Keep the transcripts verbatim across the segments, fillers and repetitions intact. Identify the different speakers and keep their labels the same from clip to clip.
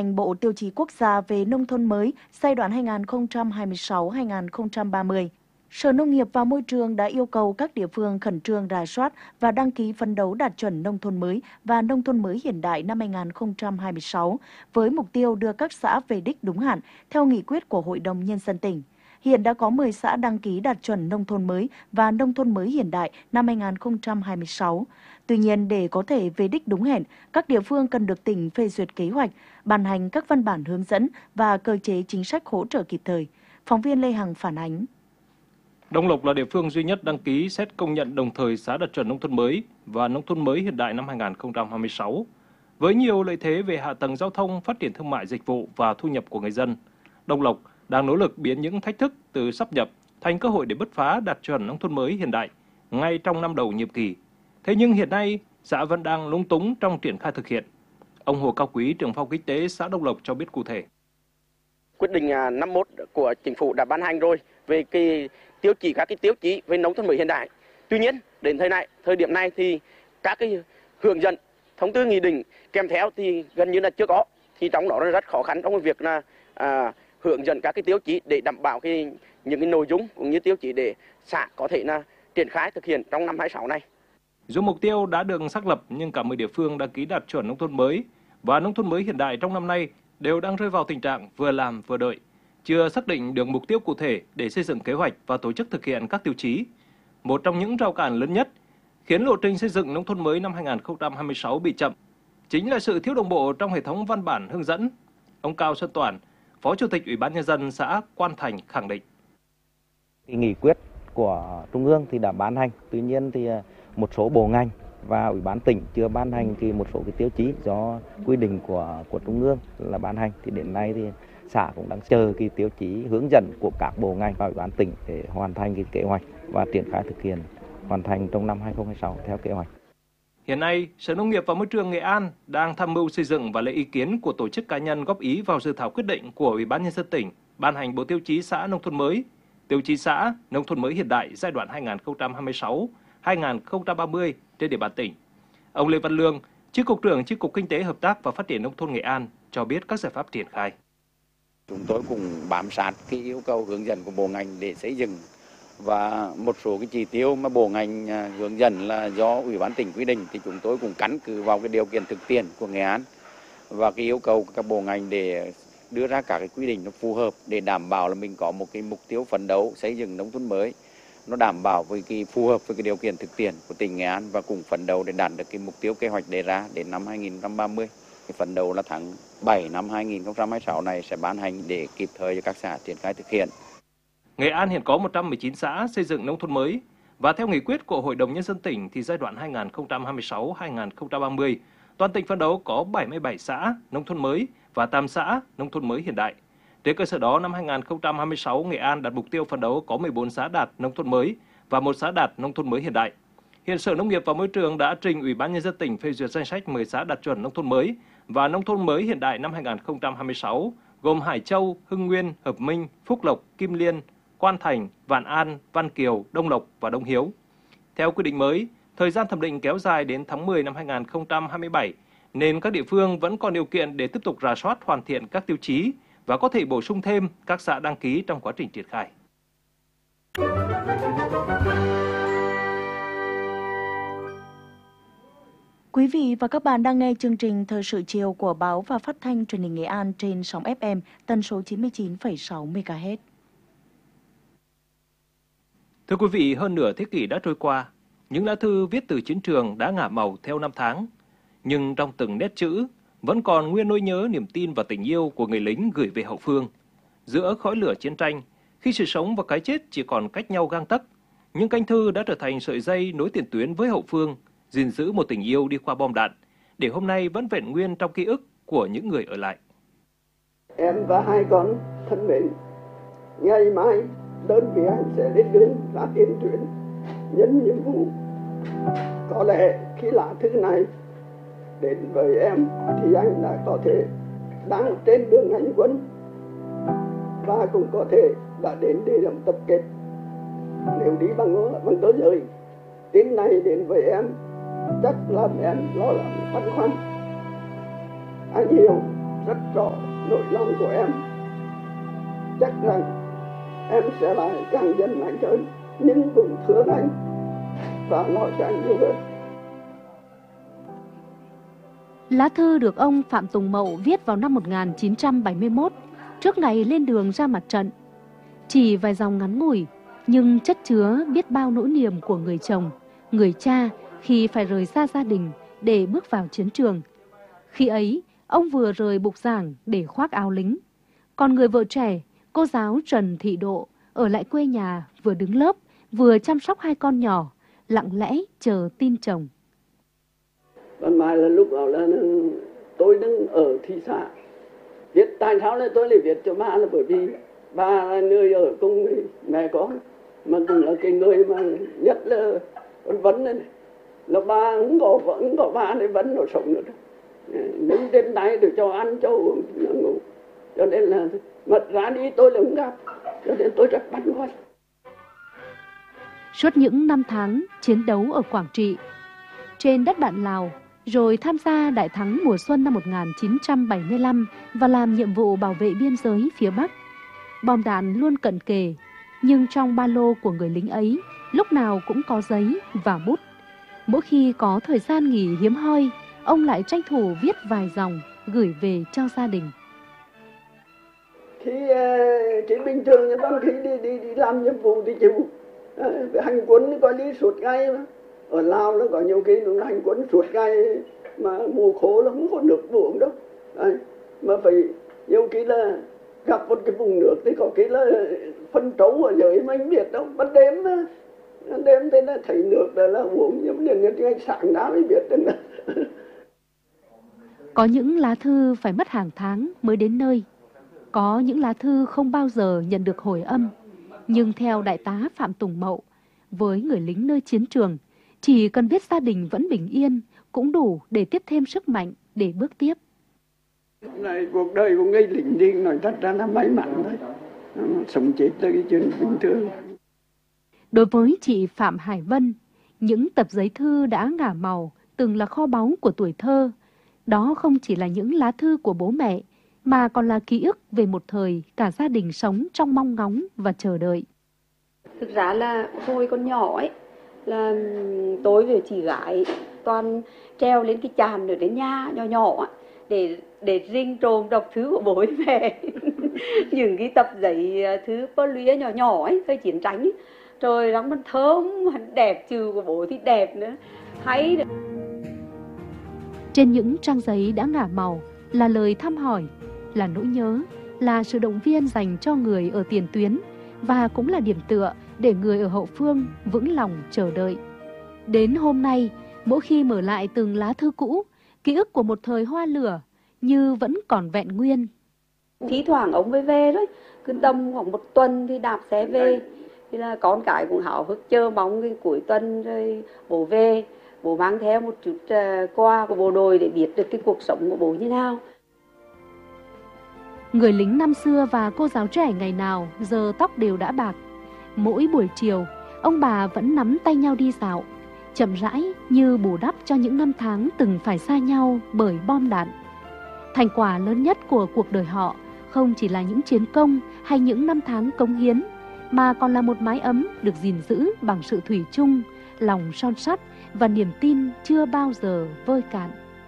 Speaker 1: hành Bộ Tiêu chí Quốc gia về nông thôn mới giai đoạn hai nghìn không trăm hai mươi sáu đến hai nghìn không trăm ba mươi. Sở Nông nghiệp và Môi trường đã yêu cầu các địa phương khẩn trương rà soát và đăng ký phấn đấu đạt chuẩn nông thôn mới và nông thôn mới hiện đại năm hai nghìn không trăm hai mươi sáu, với mục tiêu đưa các xã về đích đúng hạn theo nghị quyết của Hội đồng Nhân dân tỉnh. Hiện đã có mười xã đăng ký đạt chuẩn nông thôn mới và nông thôn mới hiện đại năm hai nghìn không trăm hai mươi sáu. Tuy nhiên, để có thể về đích đúng hẹn, các địa phương cần được tỉnh phê duyệt kế hoạch, ban hành các văn bản hướng dẫn và cơ chế chính sách hỗ trợ kịp thời. Phóng viên Lê Hằng phản ánh.
Speaker 2: Đông Lộc là địa phương duy nhất đăng ký xét công nhận đồng thời xã đạt chuẩn nông thôn mới và nông thôn mới hiện đại năm hai nghìn không trăm hai mươi sáu. Với nhiều lợi thế về hạ tầng giao thông, phát triển thương mại dịch vụ và thu nhập của người dân, Đông Lộc đang nỗ lực biến những thách thức từ sáp nhập thành cơ hội để bứt phá đạt chuẩn nông thôn mới hiện đại ngay trong năm đầu nhiệm kỳ. Thế nhưng hiện nay, xã vẫn đang lúng túng trong triển khai thực hiện. Ông Hồ Cao Quý, trưởng phòng kinh tế xã Đông Lộc cho biết cụ thể.
Speaker 3: Quyết định năm mốt của chính phủ đã ban hành rồi về cái tiêu chí các cái tiêu chí về nông thôn mới hiện đại. Tuy nhiên, đến thời này, thời điểm này thì các cái hướng dẫn, thông tư nghị định kèm theo thì gần như là chưa có. Thì trong đó rất khó khăn trong cái việc là à, hướng dẫn các cái tiêu chí để đảm bảo cái những cái nội dung cũng như tiêu chí để xã có thể là triển khai thực hiện trong năm hai mươi sáu này.
Speaker 2: Dù mục tiêu đã được xác lập nhưng cả mười địa phương đăng ký đạt chuẩn nông thôn mới và nông thôn mới hiện đại trong năm nay đều đang rơi vào tình trạng vừa làm vừa đợi, chưa xác định được mục tiêu cụ thể để xây dựng kế hoạch và tổ chức thực hiện các tiêu chí. Một trong những rào cản lớn nhất khiến lộ trình xây dựng nông thôn mới năm hai nghìn không trăm hai mươi sáu bị chậm chính là sự thiếu đồng bộ trong hệ thống văn bản hướng dẫn. Ông Cao Xuân Toản, Phó Chủ tịch Ủy ban Nhân dân xã Quan Thành khẳng định.
Speaker 4: Nghị quyết của Trung ương thì đã ban hành, tuy nhiên thì một số bộ ngành và Ủy ban tỉnh chưa ban hành thì một số cái tiêu chí do quy định của của Trung ương là ban hành, thì đến nay thì xã cũng đang chờ cái tiêu chí hướng dẫn của các bộ ngành và Ủy ban tỉnh để hoàn thành cái kế hoạch và triển khai thực hiện hoàn thành trong năm hai nghìn không trăm hai mươi sáu theo kế hoạch.
Speaker 2: Hiện nay, Sở Nông nghiệp và Môi trường Nghệ An đang tham mưu xây dựng và lấy ý kiến của tổ chức cá nhân góp ý vào dự thảo quyết định của Ủy ban Nhân dân tỉnh ban hành Bộ Tiêu chí xã nông thôn mới, Tiêu chí xã nông thôn mới hiện đại giai đoạn hai nghìn không trăm hai mươi sáu đến hai nghìn không trăm ba mươi trên địa bàn tỉnh. Ông Lê Văn Lương, Chi cục trưởng Chi cục Kinh tế Hợp tác và Phát triển nông thôn Nghệ An cho biết các giải pháp triển khai.
Speaker 5: Chúng tôi cũng bám sát cái yêu cầu hướng dẫn của bộ ngành để xây dựng, và một số cái chỉ tiêu mà bộ ngành hướng dẫn là do Ủy ban tỉnh quy định thì chúng tôi cũng căn cứ vào cái điều kiện thực tiễn của Nghệ An và cái yêu cầu của các bộ ngành để đưa ra các cái quy định nó phù hợp để đảm bảo là mình có một cái mục tiêu phấn đấu xây dựng nông thôn mới nó đảm bảo với cái phù hợp với cái điều kiện thực tiễn của tỉnh Nghệ An, và cùng phấn đấu để đạt được cái mục tiêu kế hoạch đề ra đến năm hai nghìn không trăm ba mươi. Cái phấn đấu là tháng bảy năm hai nghìn không trăm hai mươi sáu này sẽ ban hành để kịp thời cho các xã triển khai thực hiện.
Speaker 2: Nghệ An hiện có một trăm mười chín xã xây dựng nông thôn mới và theo nghị quyết của Hội đồng Nhân dân tỉnh thì giai đoạn hai nghìn không trăm hai mươi sáu đến hai nghìn không trăm ba mươi, toàn tỉnh phấn đấu có bảy mươi bảy xã nông thôn mới và tám xã nông thôn mới hiện đại. Trên cơ sở đó, năm hai nghìn không trăm hai mươi sáu, Nghệ An đặt mục tiêu phấn đấu có mười bốn xã đạt nông thôn mới và một xã đạt nông thôn mới hiện đại. Hiện Sở Nông nghiệp và Môi trường đã trình Ủy ban Nhân dân tỉnh phê duyệt danh sách mười xã đạt chuẩn nông thôn mới và nông thôn mới hiện đại năm hai nghìn không trăm hai mươi sáu, gồm Hải Châu, Hưng Nguyên, Hợp Minh, Phúc Lộc, Kim Liên, Quan Thành, Vạn An, Văn Kiều, Đông Lộc và Đông Hiếu. Theo quy định mới, thời gian thẩm định kéo dài đến tháng mười năm hai nghìn không trăm hai mươi bảy, nên các địa phương vẫn còn điều kiện để tiếp tục rà soát hoàn thiện các tiêu chí và có thể bổ sung thêm các xã đăng ký trong quá trình triển khai.
Speaker 1: Quý vị và các bạn đang nghe chương trình Thời sự chiều của Báo và Phát thanh Truyền hình Nghệ An trên sóng ép em tần số chín mươi chín phẩy sáu mê ga héc.
Speaker 2: Thưa quý vị, hơn nửa thế kỷ đã trôi qua, những lá thư viết từ chiến trường đã ngả màu theo năm tháng. Nhưng trong từng nét chữ, vẫn còn nguyên nỗi nhớ, niềm tin và tình yêu của người lính gửi về hậu phương. Giữa khói lửa chiến tranh, khi sự sống và cái chết chỉ còn cách nhau gang tấc, những canh thư đã trở thành sợi dây nối tiền tuyến với hậu phương, gìn giữ một tình yêu đi qua bom đạn, để hôm nay vẫn vẹn nguyên trong ký ức của những người ở lại.
Speaker 6: Em và hai con thân mến, ngày mai đơn vị anh sẽ lên đường ra tiền tuyến nhân nhiệm vụ. Có lẽ khi lá thư này đến với em thì anh đã có thể đang trên đường hành quân, và cũng có thể đã đến địa điểm tập kết. Nếu đi bằng bằng tờ rơi, tin này đến với em chắc làm em lo lắng băn khoăn. Anh hiểu rất rõ nỗi lòng của em. Chắc rằng em sẽ lại càng dân mạnh hơn, nhưng cũng thương anh và lo cho anh nhiều hơn.
Speaker 1: Lá thư được ông Phạm Tùng Mậu viết vào năm một nghìn chín trăm bảy mươi mốt, trước ngày lên đường ra mặt trận. Chỉ vài dòng ngắn ngủi, nhưng chất chứa biết bao nỗi niềm của người chồng, người cha khi phải rời xa gia đình để bước vào chiến trường. Khi ấy, ông vừa rời bục giảng để khoác áo lính. Còn người vợ trẻ, cô giáo Trần Thị Độ, ở lại quê nhà vừa đứng lớp, vừa chăm sóc hai con nhỏ, lặng lẽ chờ tin chồng.
Speaker 6: Ban mai là lúc đó là tôi đang ở thị xã. Viết tại sao là tôi lại viết cho ba là bởi vì ba là người ở cùng mẹ con, mà cũng là cái người mà nhất là con Vấn này, là ba không có vẫn có ba này vẫn nó sống nữa. Đứng trên tay được cho ăn cho uống cho ngủ, cho nên là mật ra đi tôi là không gặp, cho nên tôi rất băn khoăn.
Speaker 1: Suốt những năm tháng chiến đấu ở Quảng Trị, trên đất bạn Lào, rồi tham gia đại thắng mùa xuân năm một nghìn chín trăm bảy mươi lăm và làm nhiệm vụ bảo vệ biên giới phía Bắc. Bom đạn luôn cận kề, nhưng trong ba lô của người lính ấy lúc nào cũng có giấy và bút. Mỗi khi có thời gian nghỉ hiếm hoi, ông lại tranh thủ viết vài dòng gửi về cho gia đình.
Speaker 6: Khi chỉ bình thường nhưng mà khi đi đi đi làm nhiệm vụ thì chịu hành quân có đi suốt ngày mà. Ở Lào nó có nhiều khi nó hành quân suốt ngày mà mùa khô là không có nước uống đâu. Đấy. Mà phải nhiều khi là gặp một cái vùng nước thì có khi là phân trấu ở dưới mà anh biết đâu. Ban đêm mà, ban đêm thì là thấy nước là, là uống, nhưng mà ngày sáng đã mới biết được.
Speaker 1: Có những lá thư phải mất hàng tháng mới đến nơi. Có những lá thư không bao giờ nhận được hồi âm. Nhưng theo Đại tá Phạm Tùng Mậu, với người lính nơi chiến trường, chỉ cần biết gia đình vẫn bình yên cũng đủ để tiếp thêm sức mạnh để bước tiếp.
Speaker 6: Này, cuộc đời của người lính đi nói thật ra là may mắn thôi. Sống chết là cái chuyện bình thường.
Speaker 1: Đối với chị Phạm Hải Vân, những tập giấy thư đã ngả màu từng là kho báu của tuổi thơ. Đó không chỉ là những lá thư của bố mẹ, mà còn là ký ức về một thời cả gia đình sống trong mong ngóng và chờ đợi.
Speaker 7: Thực ra là hồi còn nhỏ ấy, là tôi với chị gái toàn treo lên cái tràn ở đến nhà nhỏ nhỏ để để rinh trộm đọc thứ của bố về. Những cái tập giấy thứ có lũy nhỏ nhỏ ấy, thời chiến tranh ấy. Trời nóมันthơm, đẹp, trừ của bố thì đẹp nữa, hay.
Speaker 1: Trên những trang giấy đã ngả màu là lời thăm hỏi, là nỗi nhớ, là sự động viên dành cho người ở tiền tuyến và cũng là điểm tựa để người ở hậu phương vững lòng chờ đợi. Đến hôm nay, mỗi khi mở lại từng lá thư cũ, ký ức của một thời hoa lửa như vẫn còn vẹn nguyên.
Speaker 7: Thí thoảng ông mới về đấy, cứ tầm khoảng một tuần thì đạp xe về. Thì là con cái cũng háo hức chờ mong cái cuối tuần rồi bố về, bố mang theo một chút quà của bộ đội để biết được cái cuộc sống của bố như nào.
Speaker 1: Người lính năm xưa và cô giáo trẻ ngày nào giờ tóc đều đã bạc. Mỗi buổi chiều, ông bà vẫn nắm tay nhau đi dạo, chậm rãi như bù đắp cho những năm tháng từng phải xa nhau bởi bom đạn. Thành quả lớn nhất của cuộc đời họ không chỉ là những chiến công hay những năm tháng cống hiến, mà còn là một mái ấm được gìn giữ bằng sự thủy chung, lòng son sắt và niềm tin chưa bao giờ vơi cạn.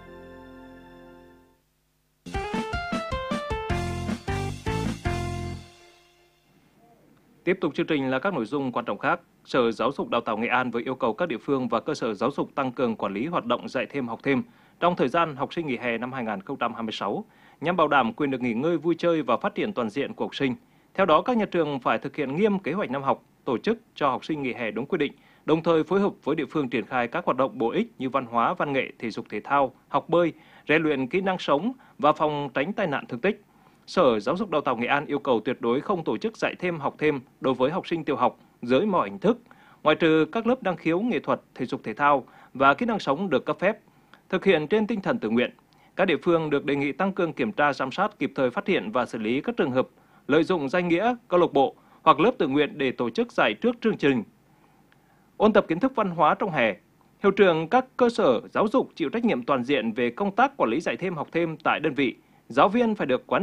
Speaker 2: Tiếp tục chương trình là các nội dung quan trọng khác. Sở Giáo dục Đào tạo Nghệ An vừa yêu cầu các địa phương và cơ sở giáo dục tăng cường quản lý hoạt động dạy thêm học thêm trong thời gian học sinh nghỉ hè năm hai nghìn không trăm hai mươi sáu, nhằm bảo đảm quyền được nghỉ ngơi, vui chơi và phát triển toàn diện của học sinh. Theo đó, các nhà trường phải thực hiện nghiêm kế hoạch năm học, tổ chức cho học sinh nghỉ hè đúng quy định, đồng thời phối hợp với địa phương triển khai các hoạt động bổ ích như văn hóa, văn nghệ, thể dục thể thao, học bơi, rèn luyện kỹ năng sống và phòng tránh tai nạn thương tích. Sở Giáo dục Đào tạo Nghệ An yêu cầu tuyệt đối không tổ chức dạy thêm học thêm đối với học sinh tiểu học dưới mọi hình thức, ngoại trừ các lớp năng khiếu nghệ thuật, thể dục thể thao và kỹ năng sống được cấp phép. Thực hiện trên tinh thần tự nguyện, các địa phương được đề nghị tăng cường kiểm tra, giám sát, kịp thời phát hiện và xử lý các trường hợp lợi dụng danh nghĩa câu lạc bộ hoặc lớp tự nguyện để tổ chức dạy trước chương trình. Ôn tập kiến thức văn hóa trong hè. Hiệu trưởng các cơ sở giáo dục chịu trách nhiệm toàn diện về công tác quản lý dạy thêm học thêm tại đơn vị, giáo viên phải được quán